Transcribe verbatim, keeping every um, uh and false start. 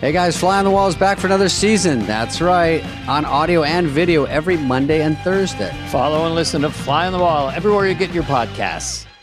Hey guys, Fly on the Wall is back for another season. That's right, on audio and video every Monday and Thursday. Follow and listen to Fly on the Wall everywhere you get your podcasts.